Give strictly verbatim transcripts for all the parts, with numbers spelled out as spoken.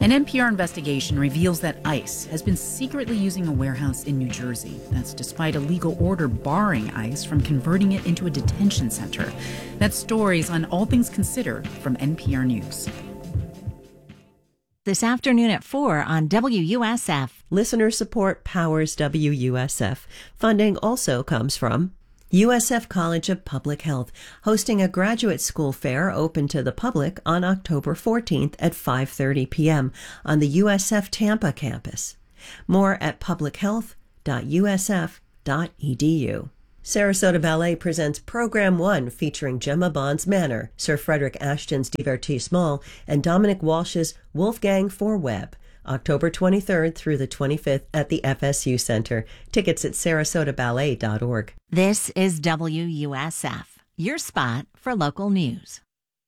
An N P R investigation reveals that ICE has been secretly using a warehouse in New Jersey. That's despite a legal order barring ICE from converting it into a detention center. That's stories on All Things Considered from N P R News. This afternoon at four on W U S F. Listener support powers W U S F. Funding also comes from U S F College of Public Health, hosting a graduate school fair open to the public on October fourteenth at five thirty p.m. on the U S F Tampa campus. More at public health dot u s f dot e d u. Sarasota Ballet presents Program One, featuring Gemma Bond's Manor, Sir Frederick Ashton's Divertissement, and Dominic Walsh's Wolfgang for Web. October twenty-third through the twenty-fifth at the F S U Center. Tickets at sarasota ballet dot org. This is W U S F, your spot for local news.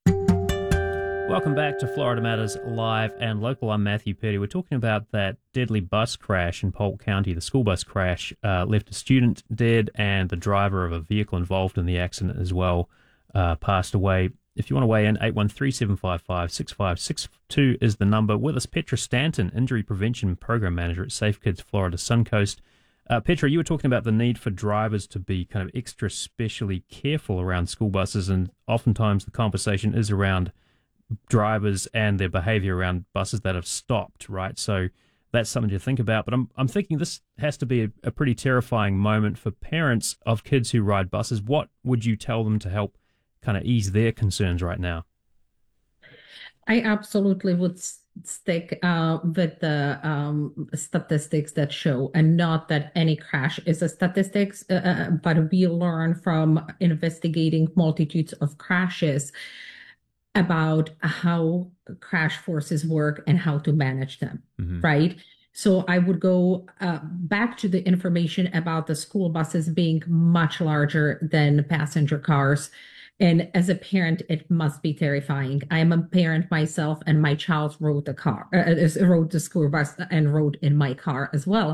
Welcome back to Florida Matters Live and Local. I'm Matthew Purdy. We're talking about that deadly bus crash in Polk County. The school bus crash uh, left a student dead, and the driver of a vehicle involved in the accident as well uh, passed away. If you want to weigh in, eight one three, seven five five, six five six two is the number. With us, Petra Stanton, Injury Prevention Program Manager at Safe Kids Florida Suncoast. Uh, Petra, you were talking about the need for drivers to be kind of extra specially careful around school buses, and oftentimes the conversation is around drivers and their behavior around buses that have stopped, right? So that's something to think about. But I'm I'm thinking this has to be a, a pretty terrifying moment for parents of kids who ride buses. What would you tell them to help kind of ease their concerns right now? I absolutely would stick uh, with the um, statistics that show, and not that any crash is a statistics, uh, but we learn from investigating multitudes of crashes about how crash forces work and how to manage them, mm-hmm. right? So I would go uh, back to the information about the school buses being much larger than passenger cars. And as a parent, it must be terrifying. I am a parent myself, and my child rode the car, uh, rode the school bus and rode in my car as well.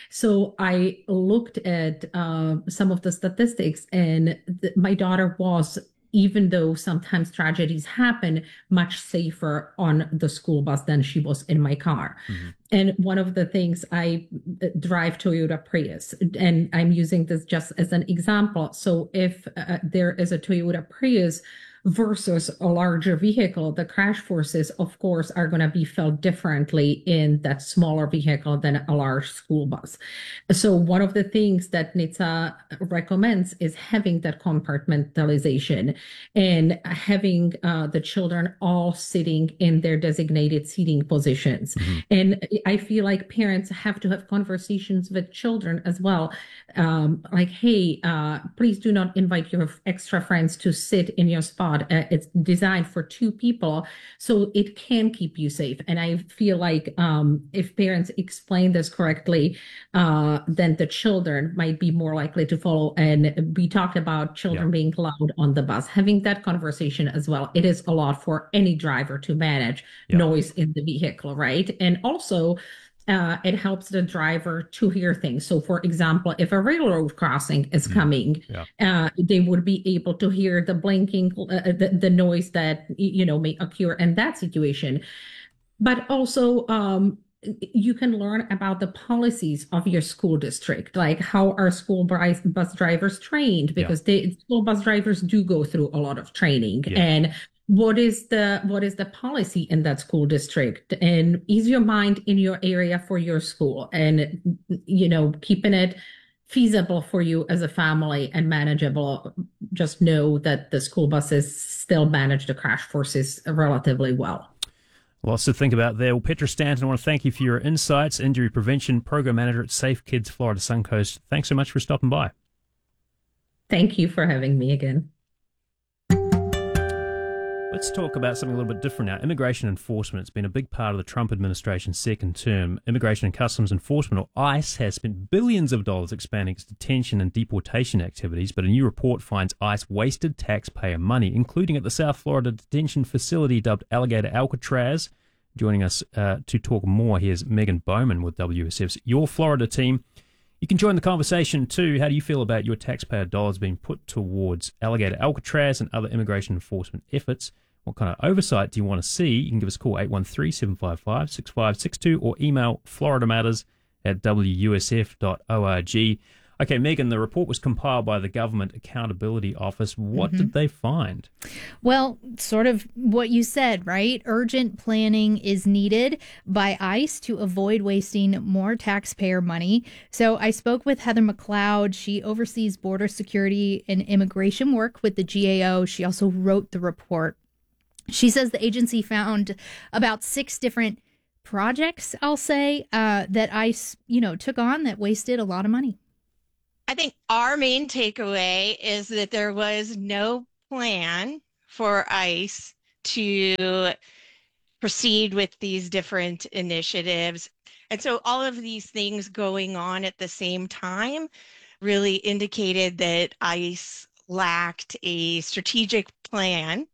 So I looked at uh, some of the statistics, and th- my daughter was, even though sometimes tragedies happen, much safer on the school bus than she was in my car. Mm-hmm. And one of the things, I drive Toyota Prius, and I'm using this just as an example. So if uh, there is a Toyota Prius versus a larger vehicle, the crash forces, of course, are going to be felt differently in that smaller vehicle than a large school bus. So one of the things that N H T S A recommends is having that compartmentalization and having uh, the children all sitting in their designated seating positions. Mm-hmm. And I feel like parents have to have conversations with children as well. Um, like, hey, uh, please do not invite your extra friends to sit in your spot. Uh, it's designed for two people, so it can keep you safe. And I feel like um, if parents explain this correctly, uh, then the children might be more likely to follow. And we talked about children yeah. being loud on the bus. Having that conversation as well, it is a lot for any driver to manage yeah. noise in the vehicle, right? And also, Uh, it helps the driver to hear things. So, for example, if a railroad crossing is coming, yeah. uh, they would be able to hear the blinking, uh, the, the noise that, you know, may occur in that situation. But also, um, you can learn about the policies of your school district, like how are school bus drivers trained, because yeah. they, school bus drivers do go through a lot of training. Yeah. And What is the what is the policy in that school district, and ease your mind in your area for your school, and you know, keeping it feasible for you as a family and manageable. Just know that the school buses still manage the crash forces relatively well. Lots to think about there. Well, Petra Stanton, I want to thank you for your insights. Injury Prevention Program Manager at Safe Kids Florida Suncoast. Thanks so much for stopping by. Thank you for having me again. Let's talk about something a little bit different now. Immigration enforcement. It's been a big part of the Trump administration's second term. Immigration and Customs Enforcement, or ICE, has spent billions of dollars expanding its detention and deportation activities, but a new report finds ICE wasted taxpayer money, including at the South Florida detention facility dubbed Alligator Alcatraz. Joining us uh, to talk more, here's Megan Bowman with W S F's Your Florida team. You can join the conversation too. How do you feel about your taxpayer dollars being put towards Alligator Alcatraz and other immigration enforcement efforts? What kind of oversight do you want to see? You can give us a call, eight one three, seven five five, six five six two, or email Florida Matters at w u s f dot org. Okay, Megan, the report was compiled by the Government Accountability Office. What mm-hmm. did they find? Well, sort of what you said, right? Urgent planning is needed by ICE to avoid wasting more taxpayer money. So I spoke with Heather McLeod. She oversees border security and immigration work with the G A O. She also wrote the report. She says the agency found about six different projects, I'll say, uh, that ICE, you know, took on that wasted a lot of money. I think our main takeaway is that there was no plan for ICE to proceed with these different initiatives. And so all of these things going on at the same time really indicated that ICE lacked a strategic plan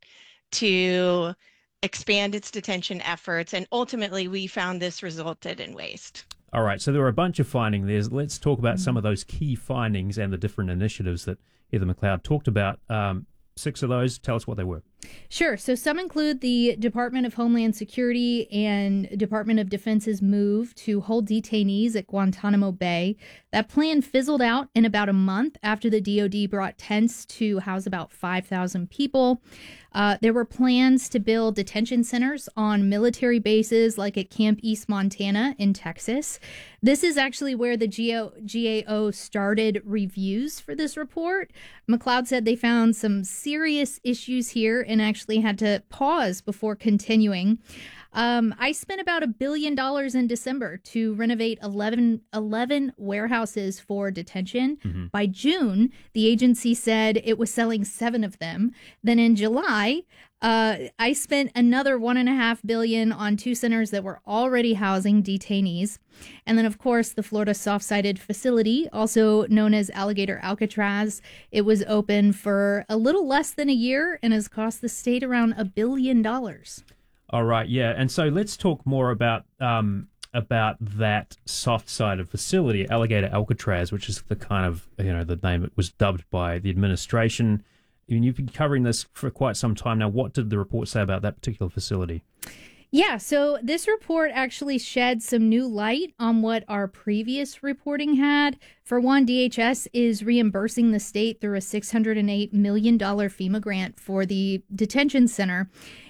to expand its detention efforts. And ultimately, we found this resulted in waste. All right, so there were a bunch of findings there. Let's talk about some of those key findings and the different initiatives that Heather McLeod talked about. Um, six of those, tell us what they were. Sure. So some include the Department of Homeland Security and Department of Defense's move to hold detainees at Guantanamo Bay. That plan fizzled out in about a month after the D O D brought tents to house about five thousand people. Uh, there were plans to build detention centers on military bases like at Camp East Montana in Texas. This is actually where the G A O started reviews for this report. McLeod said they found some serious issues here and actually had to pause before continuing. Um, I spent about a billion dollars in December to renovate eleven, eleven warehouses for detention. Mm-hmm. By June, the agency said it was selling seven of them. Then in July, uh, I spent another one and a half billion on two centers that were already housing detainees. And then, of course, the Florida soft-sided facility, also known as Alligator Alcatraz, it was open for a little less than a year and has cost the state around a billion dollars. All right, yeah, and so let's talk more about um, about that soft-sided facility, Alligator Alcatraz, which is the kind of, you know, the name it was dubbed by the administration. I mean, you've been covering this for quite some time now. What did the report say about that particular facility? Yeah, so this report actually shed some new light on what our previous reporting had. For one, D H S is reimbursing the state through a six hundred eight million dollars FEMA grant for the detention center.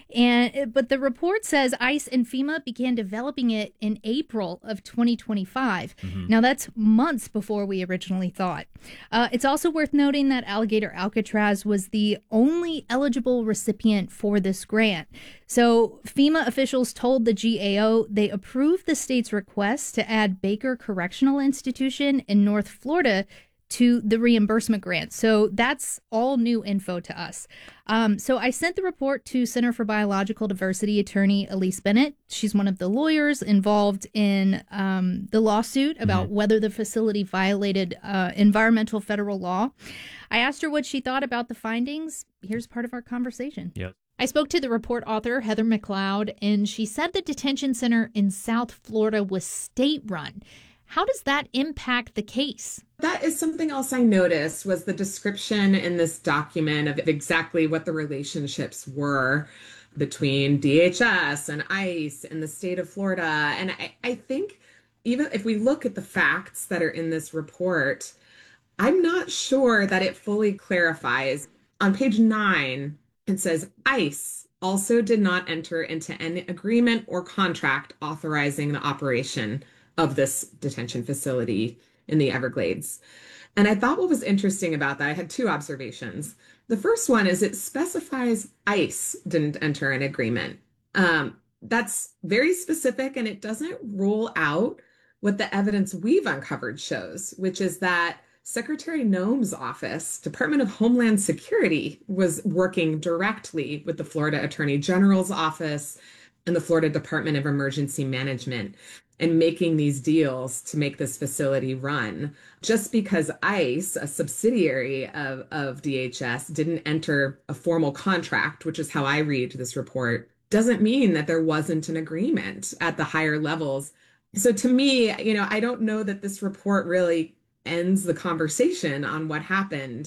And but the report says ICE and FEMA began developing it in April of twenty twenty-five. Mm-hmm. Now, that's months before we originally thought. Uh, it's also worth noting that Alligator Alcatraz was the only eligible recipient for this grant. So FEMA officials told the G A O they approved the state's request to add Baker Correctional Institution in North Florida to the reimbursement grant. So that's all new info to us. Um, so I sent the report to Center for Biological Diversity attorney Elise Bennett. She's one of the lawyers involved in um, the lawsuit about mm-hmm. whether the facility violated uh, environmental federal law. I asked her what she thought about the findings. Here's part of our conversation. Yep. I spoke to the report author, Heather McLeod, and she said the detention center in South Florida was state-run. How does that impact the case? That is something else I noticed was the description in this document of exactly what the relationships were between D H S and ICE and the state of Florida. And I, I think even if we look at the facts that are in this report, I'm not sure that it fully clarifies. On page nine, it says ICE also did not enter into any agreement or contract authorizing the operation of this detention facility in the Everglades. And I thought what was interesting about that, I had two observations. The first one is it specifies ICE didn't enter an agreement. Um, that's very specific, and it doesn't rule out what the evidence we've uncovered shows, which is that Secretary Noem's office, Department of Homeland Security, was working directly with the Florida Attorney General's office and the Florida Department of Emergency Management and making these deals to make this facility run. Just because ICE, a subsidiary of, of D H S, didn't enter a formal contract, which is how I read this report, doesn't mean that there wasn't an agreement at the higher levels. So to me, you know, I don't know that this report really ends the conversation on what happened.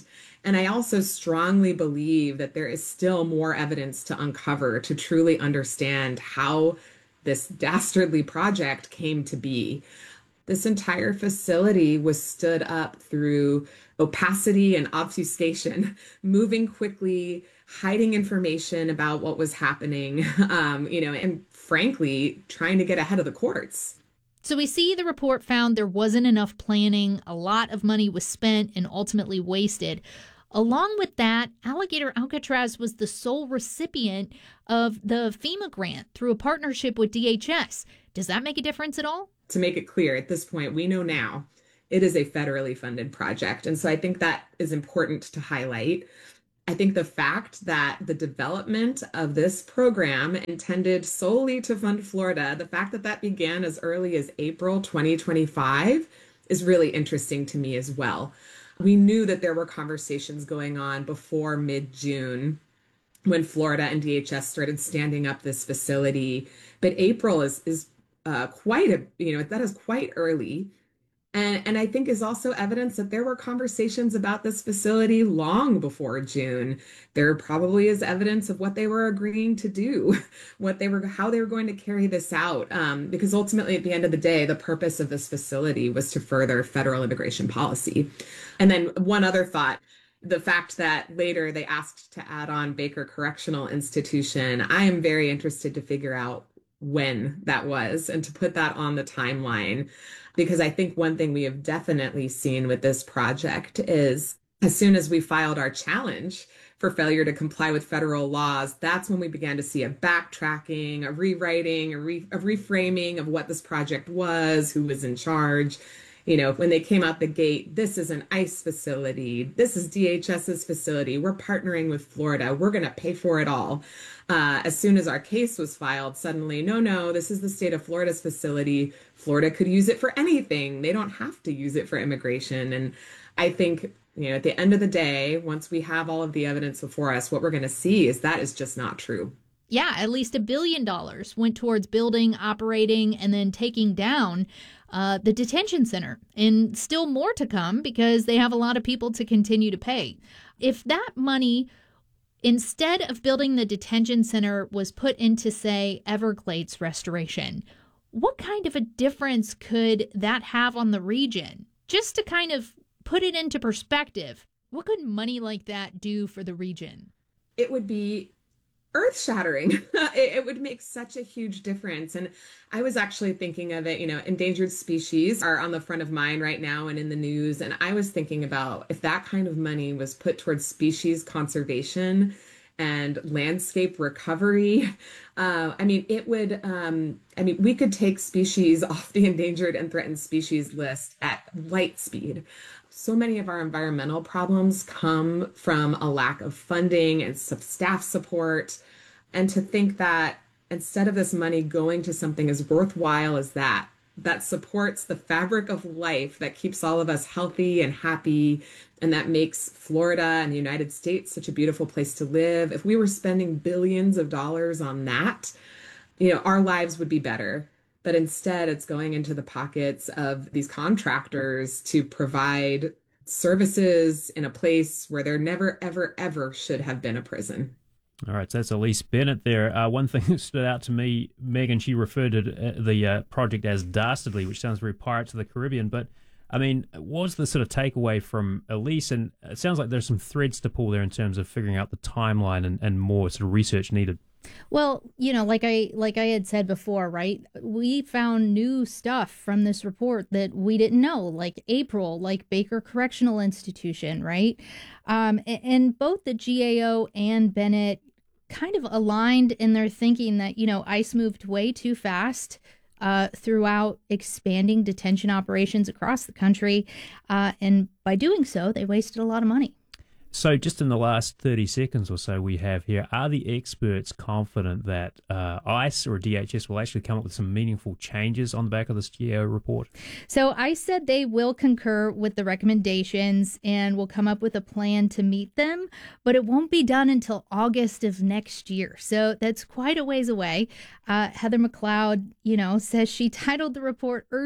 And I also strongly believe that there is still more evidence to uncover to truly understand how this dastardly project came to be. This entire facility was stood up through opacity and obfuscation, moving quickly, hiding information about what was happening, um, you know, and frankly, trying to get ahead of the courts. So we see the report found there wasn't enough planning, a lot of money was spent and ultimately wasted. Along with that, Alligator Alcatraz was the sole recipient of the FEMA grant through a partnership with D H S. Does that make a difference at all? To make it clear, at this point, we know now it is a federally funded project. And so I think that is important to highlight. I think the fact that the development of this program intended solely to fund Florida, the fact that that began as early as April twenty twenty-five is really interesting to me as well. We knew that there were conversations going on before mid-June when Florida and D H S started standing up this facility. But April is is uh, quite a, you know, that is quite early. And, and I think is also evidence that there were conversations about this facility long before June. There probably is evidence of what they were agreeing to do, what they were, how they were going to carry this out. Um, because ultimately, at the end of the day, the purpose of this facility was to further federal immigration policy. And then one other thought, the fact that later they asked to add on Baker Correctional Institution, I am very interested to figure out when that was and to put that on the timeline. Because I think one thing we have definitely seen with this project is as soon as we filed our challenge for failure to comply with federal laws, that's when we began to see a backtracking, a rewriting, a, re- a reframing of what this project was, who was in charge. You know, when they came out the gate, this is an ICE facility. This is DHS's facility. We're partnering with Florida. We're going to pay for it all. Uh, as soon as our case was filed, suddenly, no, no, this is the state of Florida's facility. Florida could use it for anything. They don't have to use it for immigration. And I think, you know, at the end of the day, once we have all of the evidence before us, what we're going to see is that is just not true. Yeah, at least a billion dollars went towards building, operating, and then taking down uh, the detention center. And still more to come because they have a lot of people to continue to pay. If that money, instead of building the detention center, was put into, say, Everglades restoration, what kind of a difference could that have on the region? Just to kind of put it into perspective, what could money like that do for the region? It would be earth-shattering. it, it would make such a huge difference. And I was actually thinking of it, you know, endangered species are on the front of mind right now and in the news. And I was thinking about if that kind of money was put towards species conservation and landscape recovery. Uh, I mean, it would, um, I mean, we could take species off the endangered and threatened species list at light speed. So many of our environmental problems come from a lack of funding and some staff support. And to think that instead of this money going to something as worthwhile as that, that supports the fabric of life, that keeps all of us healthy and happy, and that makes Florida and the United States such a beautiful place to live. If we were spending billions of dollars on that, you know, our lives would be better. But instead, it's going into the pockets of these contractors to provide services in a place where there never, ever, ever should have been a prison. All right, so that's Elise Bennett there. Uh, one thing that stood out to me, Megan, she referred to the uh, project as dastardly, which sounds very Pirates of the Caribbean. But, I mean, what's the sort of takeaway from Elise? And it sounds like there's some threads to pull there in terms of figuring out the timeline and, and more sort of research needed. Well, you know, like I like I had said before, right? We found new stuff from this report that we didn't know, like April, like Baker Correctional Institution, right? Um, and, and both the G A O and Bennett kind of aligned in their thinking that, you know, ICE moved way too fast uh, throughout expanding detention operations across the country. Uh, and by doing so, they wasted a lot of money. So just in the last thirty seconds or so we have here, are the experts confident that uh, ICE or D H S will actually come up with some meaningful changes on the back of this G A O report? So ICE said they will concur with the recommendations and will come up with a plan to meet them, but it won't be done until August of next year. So that's quite a ways away. Uh, Heather McLeod, you know, says she titled the report urgent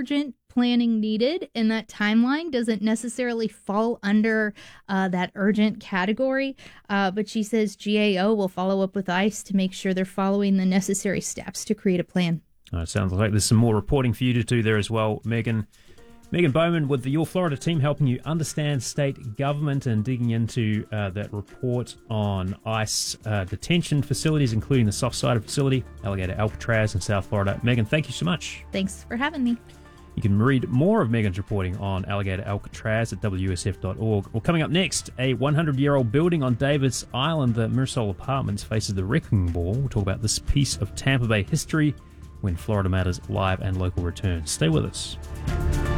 planning needed, and that timeline doesn't necessarily fall under uh, that urgent category. Uh, but she says G A O will follow up with ICE to make sure they're following the necessary steps to create a plan. Oh, it sounds like there's some more reporting for you to do there as well, Megan. Megan Bowman with the Your Florida team, helping you understand state government and digging into uh, that report on ICE uh, detention facilities, including the soft-sided facility, Alligator Alcatraz in South Florida. Megan, thank you so much. Thanks for having me. You can read more of Megan's reporting on Alligator Alcatraz at W S F dot org. Well, coming up next, a hundred-year-old building on Davis Island, the Mirasol Apartments, faces the wrecking ball. We'll talk about this piece of Tampa Bay history when Florida Matters Live and Local returns. Stay with us.